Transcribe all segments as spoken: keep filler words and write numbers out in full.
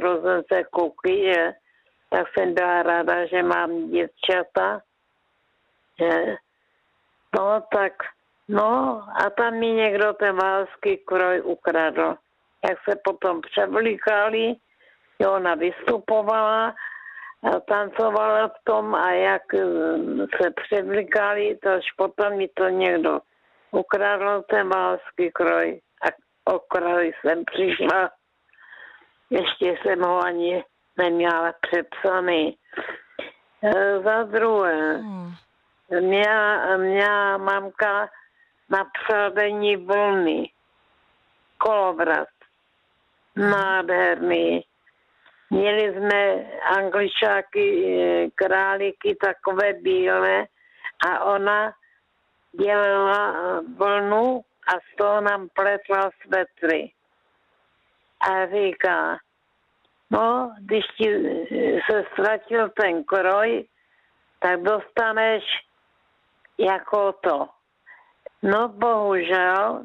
sourozence kluky, že? Tak jsem byla ráda, že mám děvčata. Že? No tak, no a tam mi někdo ten válský kroj ukradl. Jak se potom převlíkali, jo, ona vystupovala, tancovala v tom a jak se převlíkali, to až potom mi to někdo ukradl ten válský kroj. A o kroj jsem přišla, ještě jsem ho ani neměla přepsaný. E, za druhé, hmm. měla, měla mamka na přádení vlny, kolovrat, nádherný. Měli jsme angličáky, králíky takové bílé a ona dělala vlnu a z toho nám pletla svetry. A říká, no, když ti se ztratil ten kroj, tak dostaneš jako to. No, bohužel,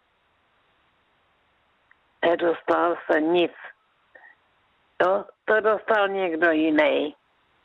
nedostal se nic. To, to dostal někdo jiný.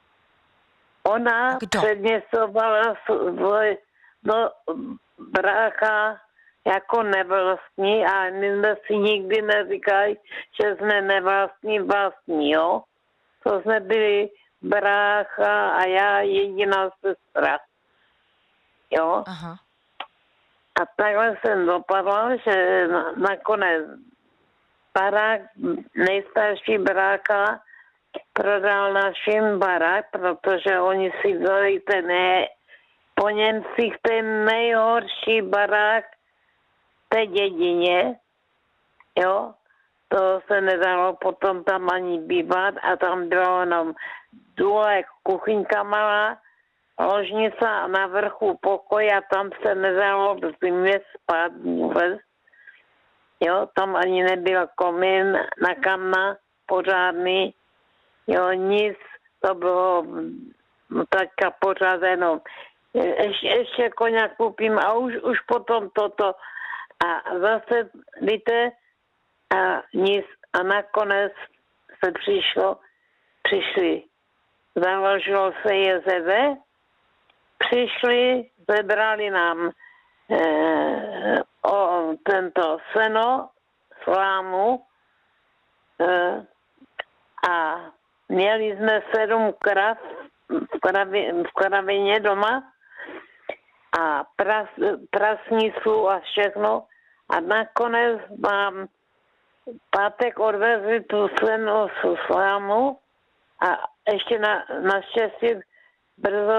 Ona předměsovala svůj no, brácha jako nevlastní a my jsme si nikdy neříkali, že jsme nevlastní vlastní, jo. To jsme byli brácha a já jediná sestra. Jo. Aha. A takhle jsem dopadla, že nakonec barák, nejstarší brácha prodal našim barák, protože oni si vzali ten ne, po Němcích ten nejhorší barák té dědině, jo, to se nedalo potom tam ani bývat a tam bylo jenom důle kuchyňka malá, ložnice a na vrchu pokoj a tam se nedalo v zimě spát vůbec. Jo, tam ani nebyl komín na kamna pořádný, jo, nic, to bylo taťka pořád jenom. Ještě, ještě koně koupím a už, už potom toto. A zase, víte, a nic. A nakonec se přišlo, přišli, založilo se jezeve, přišli, zebrali nám eh, o tento seno, slámu eh, a měli jsme sedm krav v, kravi, v kravině doma a pras, prasnicu a všechno a nakonec mám pátek odvezli tu senu slámu a ještě na, naštěstí brzo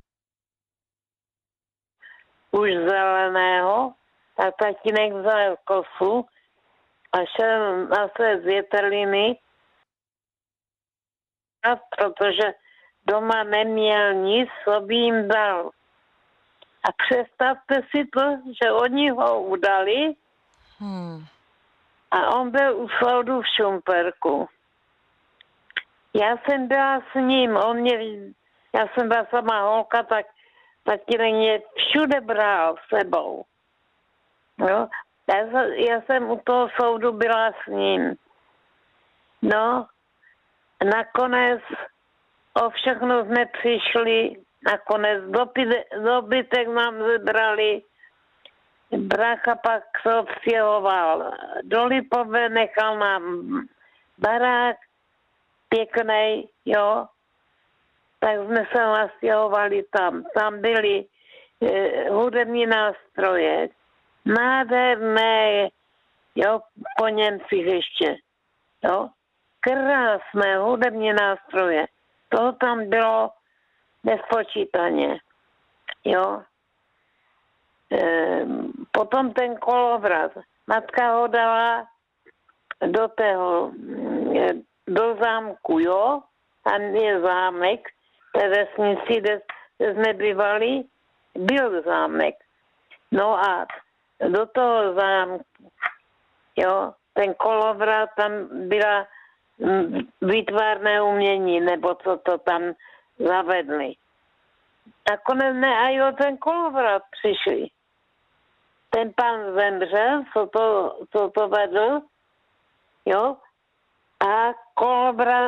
už zeleného, tak tatínek vzal kosu a šel na své zvětrliny, protože doma neměl nic, co by jim dal. A představte si to, že oni ho udali hmm. a on byl u soudu v Šumperku. Já jsem byla s ním, on mě, já jsem byla sama holka, tak tatínek mě všude bral s sebou. No, já, já jsem u toho soudu byla s ním. No, nakonec o všechno jsme přišli, nakonec dobytek nám zebrali. Brácha pak se odstěhoval do Lipové, nechal nám barák pěknej, jo. Tak jsme se nastěhovali tam. Tam byly eh, hudební nástroje, nádherné, jo, po Němcích ještě, jo. Krásné hudební nástroje. Toho tam bylo nespočítaně, jo. E, potom ten kolovrat. Matka ho dala do tého, do zámku, jo. Tam je zámek, té vesnici, kde jsme bývali, byl zámek. No a do toho zámku, jo, ten kolovrat, tam byla výtvarné umění, nebo co to tam zavedli. Nakonec ne, a jo, ten kolovrat přišli. Ten pan zemřel, co to, co to vedl, jo, a kolovrat